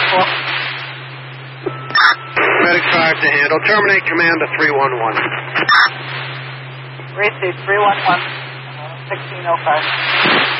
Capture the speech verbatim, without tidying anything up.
four. Medic five to handle. Terminate command to three one one. Receive three one one, sixteen oh five.